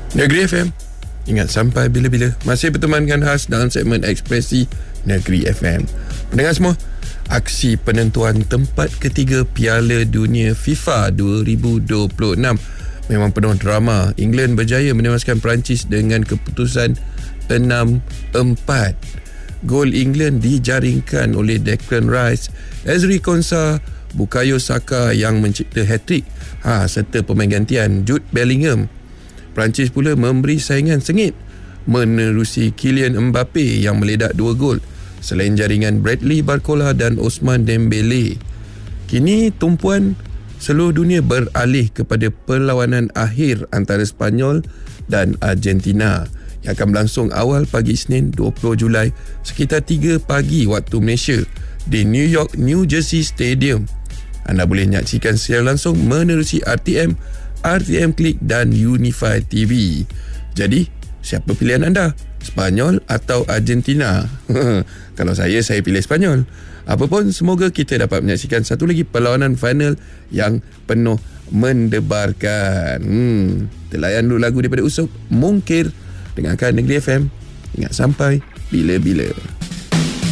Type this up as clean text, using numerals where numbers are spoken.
Negeri FM, ingat sampai bila-bila. Masih bertemankan khas dalam segmen Ekspresi Negeri FM. Pendengar semua, aksi penentuan tempat ketiga Piala Dunia FIFA 2026 memang penuh drama. England berjaya menewaskan Perancis dengan keputusan 6-4. Gol England dijaringkan oleh Declan Rice, Ezri Konsa, Bukayo Saka yang mencipta hat-trick, serta pemain gantian Jude Bellingham. Perancis pula memberi saingan sengit menerusi Kylian Mbappe yang meledak 2 gol selain jaringan Bradley Barcola dan Ousmane Dembele. Kini tumpuan seluruh dunia beralih kepada perlawanan akhir antara Sepanyol dan Argentina yang akan berlangsung awal pagi Isnin 20 Julai sekitar 3 pagi waktu Malaysia di New York New Jersey Stadium. Anda boleh menyaksikan secara langsung menerusi RTM Klik dan Unify TV. Jadi, siapa pilihan anda? Sepanyol atau Argentina? Kalau saya pilih Sepanyol. Apapun, semoga kita dapat menyaksikan satu lagi perlawanan final yang penuh mendebarkan. Terlayan dulu lagu daripada Usop, Mungkir. Dengarkan Negeri FM. Ingat sampai bila-bila.